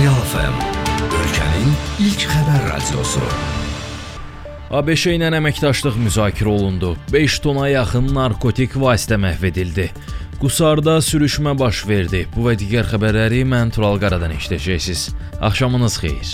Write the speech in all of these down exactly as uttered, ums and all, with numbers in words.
Real F M, ölkənin ilk xəbər radiosu. ABŞ ilə əməkdaşlıq müzakirə olundu. beş tona yaxın narkotik vasitə məhv edildi. Qusarda sürüşmə baş verdi. Bu və digər xəbərləri mən Tural Qaradan eşidəcəksiniz. Axşamınız xeyir.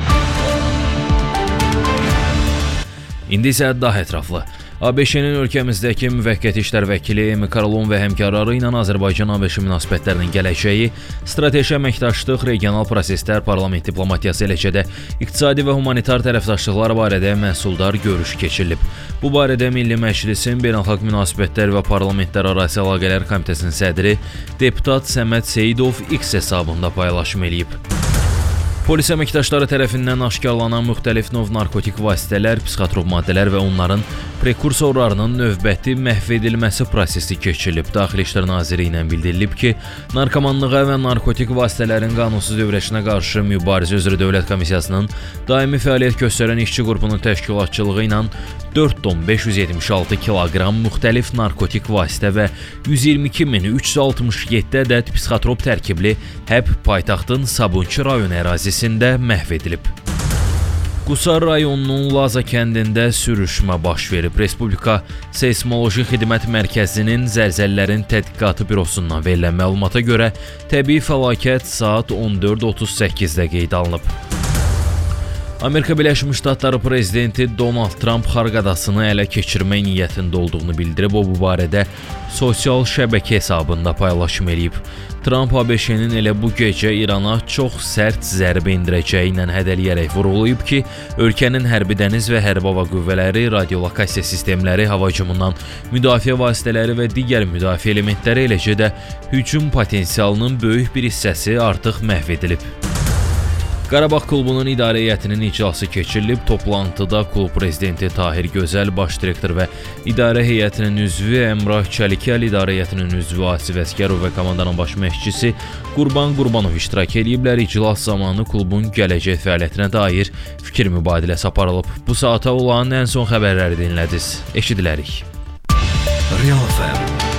İndi isə daha ətraflı. ABŞ-nin ölkəmizdəki müvəqqəti işlər vəkili Emi Karlon və həmkarları ilə Azərbaycan-ABŞ münasibətlərinin gələcəyi, strateji əməkdaşlıq, regional proseslər, parlament diplomatiyası, eləcə də iqtisadi və humanitar tərəfdaşlıqlar barədə məhsuldar görüş keçirilib. Bu barədə Milli Məclisin Beynəlxalq Münasibətlər və Parlamentlərarası Əlaqələr Komitəsinin sədri deputat Səməd Seyidov X hesabında paylaşım eləyib. Polis əməkdaşları tərəfindən aşkarlanan müxtəlif növ narkotik vasitələr, psixotrop maddələr və onların prekursorlarının növbəti məhv edilməsi prosesi keçirilib. Daxili İşlər Naziri ilə bildirilib ki, narkomanlığa və narkotik vasitələrin qanunsuz dövrəşinə qarşı mübarizə üzrə Dövlət Komissiyasının daimi fəaliyyət göstərən işçi qrupunun təşkilatçılığı ilə dörd ton beş yüz yetmiş altı kiloqram müxtəlif narkotik vasitə və yüz iyirmi iki min üç yüz altmış yeddi ədəd psixotrop tərkibli həb paytaxtın Sabunçu rayon ərazisində məhv edilib. Qusar rayonunun Laza kəndində sürüşmə baş verib. Respublika Seysmoloji Xidmət Mərkəzinin Zəlzələlərin Tədqiqatı Bürosundan verilən məlumata görə təbii fəlakət saat on dörd otuz səkkizdə qeyd alınıb. Amerika Birləşmiş Ştatları prezidenti Donald Trump Xarq adasını ələ keçirmək niyyətində olduğunu bildirib. O bu barədə sosial şəbəkə hesabında paylaşım eləyib. Trump ABŞ-nin elə bu gecə İrana çox sərt zərbə endirəcəyi ilə hədələyərək vurğulayıb ki, ölkənin hərbi dəniz və hərbi hava qüvvələri, radiolokasiya sistemləri, hava hücumundan müdafiə vasitələri və digər müdafiə elementləri, eləcə də hücum potensialının böyük bir hissəsi artıq məhv edilib. Qarabağ klubunun idarə heyətinin iclası keçirilib. Toplantıda klub prezidenti Tahir Gözəl, baş direktor və idarə heyətinin üzvü Əmrah Çəlikəl, idarə heyətinin üzvü Asif Əsgərov və komandanın baş məşqçisi Qurban Qurbanov iştirak ediblər. İclas zamanı klubun gələcək fəaliyyətinə dair fikir mübadiləsi aparılıb. Bu saata olan ən son xəbərləri dinlədiniz. Eşidilərik. Real F M